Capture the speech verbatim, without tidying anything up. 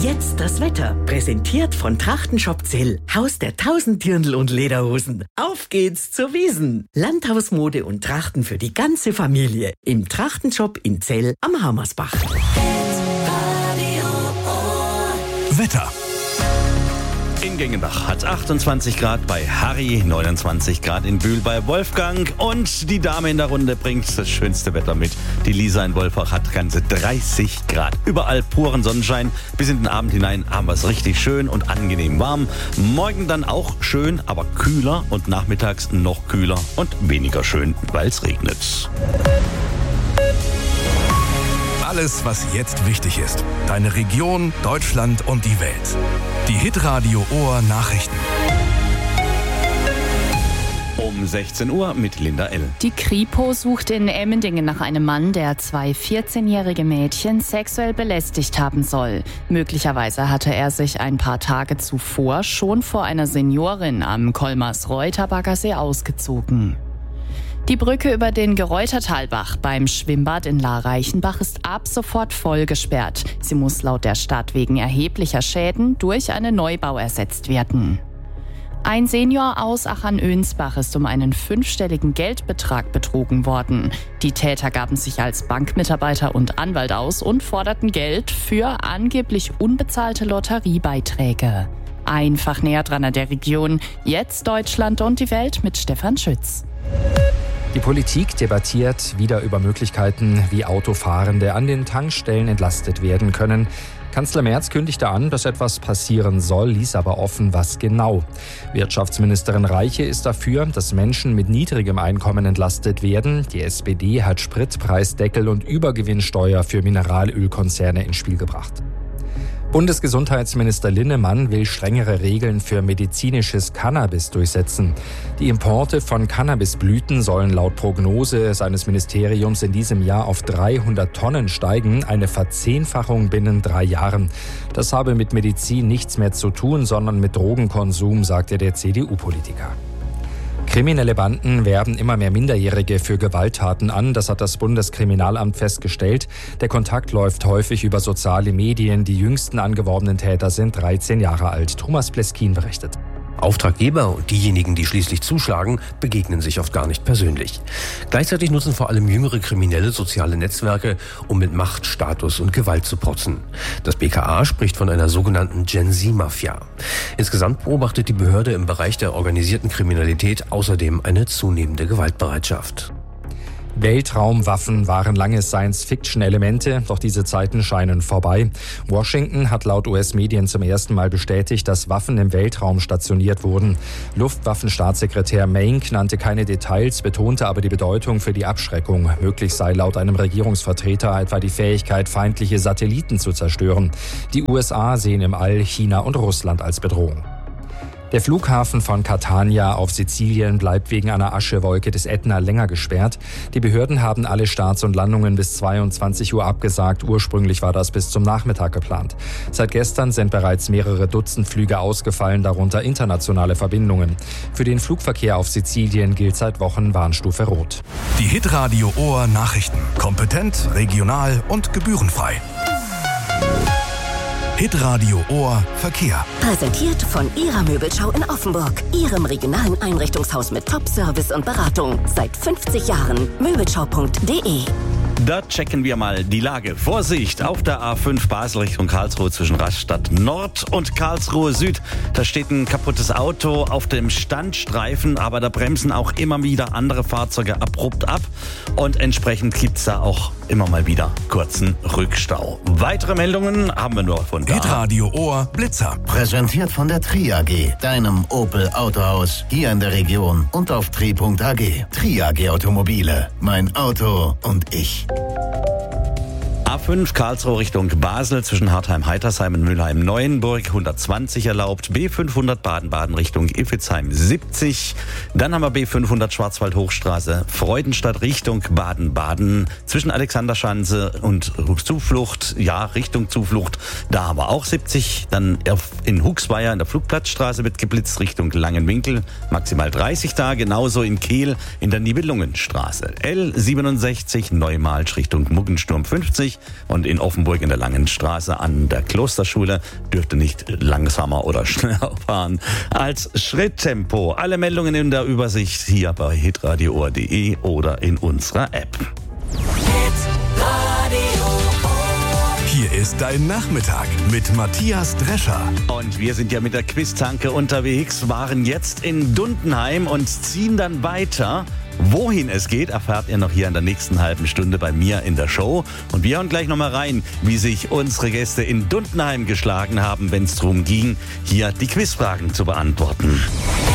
Jetzt das Wetter, präsentiert von Trachtenshop Zell, Haus der tausend Dirndl und Lederhosen. Auf geht's zur Wiesn. Landhausmode und Trachten für die ganze Familie. Im Trachtenshop in Zell am Hammersbach. Wetter. In Gengenbach hat achtundzwanzig Grad, bei Harry neunundzwanzig Grad, in Bühl bei Wolfgang. Und die Dame in der Runde bringt das schönste Wetter mit. Die Lisa in Wolfach hat ganze dreißig Grad. Überall puren Sonnenschein. Bis in den Abend hinein haben wir es richtig schön und angenehm warm. Morgen dann auch schön, aber kühler und nachmittags noch kühler und weniger schön, weil es regnet. Alles, was jetzt wichtig ist. Deine Region, Deutschland und die Welt. Die Hitradio Ohr Nachrichten. Um sechzehn Uhr mit Linda L. Die Kripo sucht in Emmendingen nach einem Mann, der zwei vierzehnjährige Mädchen sexuell belästigt haben soll. Möglicherweise hatte er sich ein paar Tage zuvor schon vor einer Seniorin am Kolmars-Reuter-Baggersee ausgezogen. Die Brücke über den Gereutertalbach beim Schwimmbad in Lahr-Reichenbach ist ab sofort voll gesperrt. Sie muss laut der Stadt wegen erheblicher Schäden durch einen Neubau ersetzt werden. Ein Senior aus Achern-Önsbach ist um einen fünfstelligen Geldbetrag betrogen worden. Die Täter gaben sich als Bankmitarbeiter und Anwalt aus und forderten Geld für angeblich unbezahlte Lotteriebeiträge. Einfach näher dran an der Region. Jetzt Deutschland und die Welt mit Stefan Schütz. Die Politik debattiert wieder über Möglichkeiten, wie Autofahrende an den Tankstellen entlastet werden können. Kanzler Merz kündigte an, dass etwas passieren soll, ließ aber offen, was genau. Wirtschaftsministerin Reiche ist dafür, dass Menschen mit niedrigem Einkommen entlastet werden. Die S P D hat Spritpreisdeckel und Übergewinnsteuer für Mineralölkonzerne ins Spiel gebracht. Bundesgesundheitsminister Linnemann will strengere Regeln für medizinisches Cannabis durchsetzen. Die Importe von Cannabisblüten sollen laut Prognose seines Ministeriums in diesem Jahr auf dreihundert Tonnen steigen, eine Verzehnfachung binnen drei Jahren. Das habe mit Medizin nichts mehr zu tun, sondern mit Drogenkonsum, sagte der C D U-Politiker. Kriminelle Banden werben immer mehr Minderjährige für Gewalttaten an, das hat das Bundeskriminalamt festgestellt. Der Kontakt läuft häufig über soziale Medien. Die jüngsten angeworbenen Täter sind dreizehn Jahre alt. Thomas Pleskin berichtet. Auftraggeber und diejenigen, die schließlich zuschlagen, begegnen sich oft gar nicht persönlich. Gleichzeitig nutzen vor allem jüngere Kriminelle soziale Netzwerke, um mit Macht, Status und Gewalt zu protzen. Das B K A spricht von einer sogenannten Gen-Z-Mafia. Insgesamt beobachtet die Behörde im Bereich der organisierten Kriminalität außerdem eine zunehmende Gewaltbereitschaft. Weltraumwaffen waren lange Science-Fiction-Elemente, doch diese Zeiten scheinen vorbei. Washington hat laut U S-Medien zum ersten Mal bestätigt, dass Waffen im Weltraum stationiert wurden. Luftwaffenstaatssekretär Maink nannte keine Details, betonte aber die Bedeutung für die Abschreckung. Möglich sei laut einem Regierungsvertreter etwa die Fähigkeit, feindliche Satelliten zu zerstören. Die U S A sehen im All China und Russland als Bedrohung. Der Flughafen von Catania auf Sizilien bleibt wegen einer Aschewolke des Ätna länger gesperrt. Die Behörden haben alle Starts und Landungen bis zweiundzwanzig Uhr abgesagt. Ursprünglich war das bis zum Nachmittag geplant. Seit gestern sind bereits mehrere Dutzend Flüge ausgefallen, darunter internationale Verbindungen. Für den Flugverkehr auf Sizilien gilt seit Wochen Warnstufe Rot. Die Hitradio Ohr Nachrichten. Kompetent, regional und gebührenfrei. Hitradio Ohr Verkehr. Präsentiert von Ihrer Möbelschau in Offenburg. Ihrem regionalen Einrichtungshaus mit Top-Service und Beratung. Seit fünfzig Jahren. Möbelschau punkt de. Da checken wir mal die Lage. Vorsicht, auf der A fünf Basel Richtung Karlsruhe zwischen Rastatt Nord und Karlsruhe Süd. Da steht ein kaputtes Auto auf dem Standstreifen, aber da bremsen auch immer wieder andere Fahrzeuge abrupt ab. Und entsprechend gibt's da auch immer mal wieder kurzen Rückstau. Weitere Meldungen haben wir nur von da. Hitradio Ohr Blitzer. Präsentiert von der Tri A G, deinem Opel Autohaus hier in der Region und auf tri punkt a g. Tri A G Automobile. Mein Auto und ich. A fünf Karlsruhe Richtung Basel zwischen Hartheim-Heitersheim und Mülheim-Neuenburg hundertzwanzig erlaubt. B fünfhundert Baden-Baden Richtung Iffezheim siebzig. Dann haben wir B fünfhundert Schwarzwald-Hochstraße Freudenstadt Richtung Baden-Baden zwischen Alexanderschanze und Zuflucht. Ja, Richtung Zuflucht. Da haben wir auch siebzig. Dann in Huxweier in der Flugplatzstraße wird geblitzt Richtung Langenwinkel. Maximal dreißig da. Genauso in Kehl in der Nibelungenstraße. L siebenundsechzig Neumalsch Richtung Muggensturm fünfzig. Und in Offenburg in der Langen Straße an der Klosterschule dürfte nicht langsamer oder schneller fahren als Schritttempo. Alle Meldungen in der Übersicht hier bei hitradio punkt de oder in unserer App. Hier ist dein Nachmittag mit Matthias Drescher. Und wir sind ja mit der Quiztanke unterwegs, waren jetzt in Dundenheim und ziehen dann weiter. Wohin es geht, erfahrt ihr noch hier in der nächsten halben Stunde bei mir in der Show. Und wir hören gleich nochmal rein, wie sich unsere Gäste in Dundenheim geschlagen haben, wenn es darum ging, hier die Quizfragen zu beantworten.